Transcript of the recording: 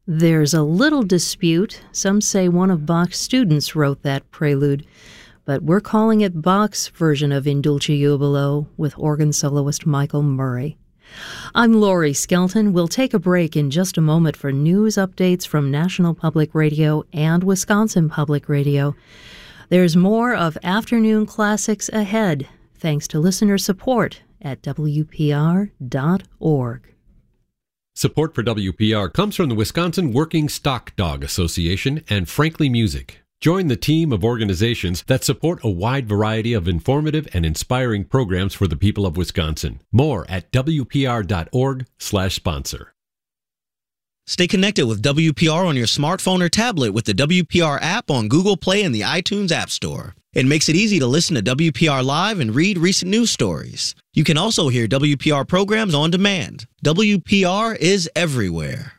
There's a little dispute. Some say one of Bach's students wrote that prelude, but we're calling it Bach's version of In Dulce Jubilo with organ soloist Michael Murray. I'm Laurie Skelton. We'll take a break in just a moment for news updates from National Public Radio and Wisconsin Public Radio. There's more of Afternoon Classics ahead, thanks to listener support at WPR.org. Support for WPR comes from the Wisconsin Working Stock Dog Association and Frankly Music. Join the team of organizations that support a wide variety of informative and inspiring programs for the people of Wisconsin. More at WPR.org/sponsor. Stay connected with WPR on your smartphone or tablet with the WPR app on Google Play and the iTunes App Store. It makes it easy to listen to WPR Live and read recent news stories. You can also hear WPR programs on demand. WPR is everywhere.